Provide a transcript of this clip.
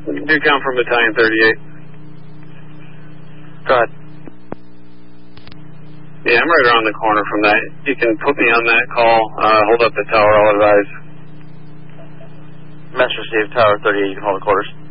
Do count from Battalion 38. Go ahead. Yeah, I'm right around the corner from that. You can put me on that call. Hold up the tower, I'll advise. Message received, Tower 38, you can hold the quarters.